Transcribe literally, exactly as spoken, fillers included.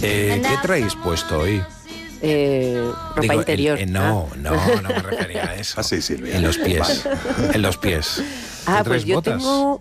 Eh, ¿Qué traéis puesto hoy? Eh, ropa Digo, interior. en- en- no, no, no me refería a eso. Ah, sí, Silvia. En los pies. En los pies. Ah, ¿Tú pues traes yo botas? tengo